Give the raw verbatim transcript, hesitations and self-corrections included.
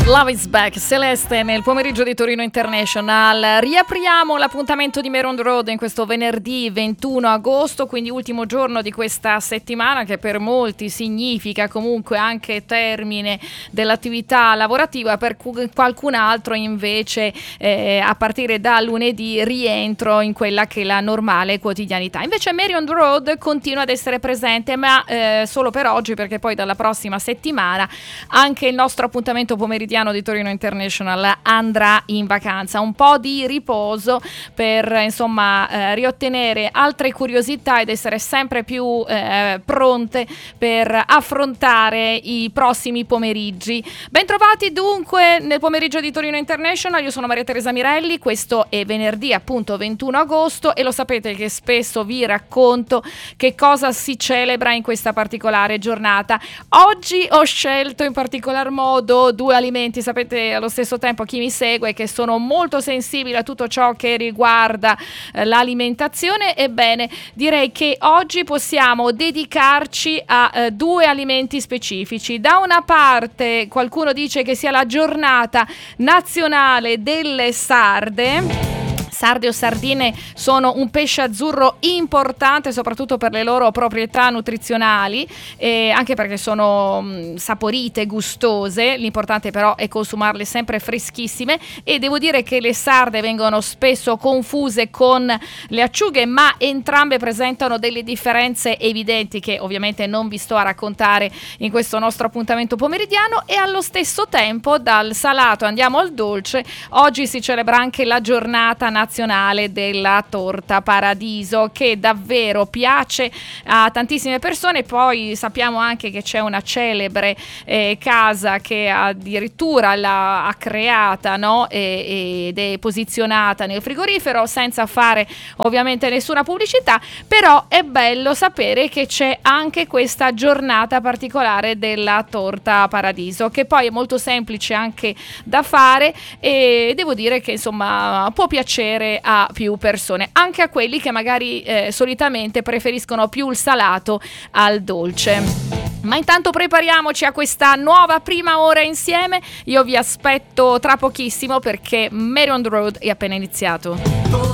Love is back, Celeste nel pomeriggio di Torino International. Riapriamo l'appuntamento di Mare on the Road in questo venerdì ventuno agosto, quindi ultimo giorno di questa settimana che per molti significa comunque anche termine dell'attività lavorativa, per qualcun altro invece eh, a partire da lunedì rientro in quella che è la normale quotidianità. Invece Mare on the Road continua ad essere presente, ma eh, solo per oggi, perché poi dalla prossima settimana anche il nostro appuntamento pomeridiano di Torino International andrà in vacanza. Un po' di riposo per insomma eh, riottenere altre curiosità ed essere sempre più eh, pronte per affrontare i prossimi pomeriggi. Bentrovati dunque nel pomeriggio di Torino International. Io sono Maria Teresa Mirelli, questo è venerdì appunto ventuno agosto e lo sapete che spesso vi racconto che cosa si celebra in questa particolare giornata. Oggi ho scelto in particolar modo due alimenti. Sapete allo stesso tempo, chi mi segue, che sono molto sensibile a tutto ciò che riguarda eh, l'alimentazione. Ebbene, direi che oggi possiamo dedicarci a eh, due alimenti specifici. Da una parte qualcuno dice che sia la giornata nazionale delle sarde. Sarde o sardine sono un pesce azzurro importante soprattutto per le loro proprietà nutrizionali, e anche perché sono mh, saporite, gustose. L'importante però è consumarle sempre freschissime, e devo dire che le sarde vengono spesso confuse con le acciughe, ma entrambe presentano delle differenze evidenti che ovviamente non vi sto a raccontare in questo nostro appuntamento pomeridiano. E allo stesso tempo, dal salato andiamo al dolce. Oggi si celebra anche la giornata nazionale della torta paradiso, che davvero piace a tantissime persone. Poi sappiamo anche che c'è una celebre eh, casa che addirittura l'ha ha creata, no? e, ed è posizionata nel frigorifero senza fare ovviamente nessuna pubblicità, però è bello sapere che c'è anche questa giornata particolare della torta paradiso, che poi è molto semplice anche da fare, e devo dire che insomma può piacere a più persone, anche a quelli che magari eh, solitamente preferiscono più il salato al dolce. Ma intanto prepariamoci a questa nuova prima ora insieme. Io vi aspetto tra pochissimo perché Mare on the Road è appena iniziato.